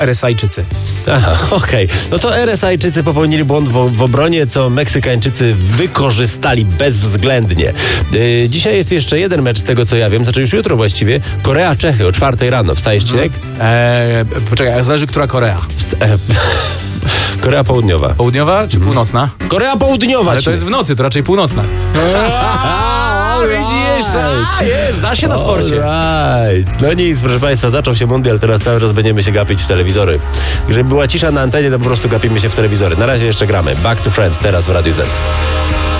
RSA-jczycy. Aha, okej. No to RSA-jczycy popełnili błąd w obronie, co Meksykańczycy wykorzystali bezwzględnie. Dzisiaj jest jeszcze jeden mecz z tego, co ja wiem, znaczy już jutro właściwie. Korea-Czechy o 4 rano. Wstajesz, Cinek? Poczekaj, zależy, która Korea. Korea Południowa. Południowa czy północna? Korea Południowa, Ale to jest w nocy, to raczej północna. Widzisz? Zna się na sporcie. Right. No nic, proszę Państwa, zaczął się mundial, teraz cały czas będziemy się gapić w telewizory. Gdyby była cisza na antenie, to po prostu gapimy się w telewizory. Na razie jeszcze gramy. Back to Friends, teraz w Radiu Z.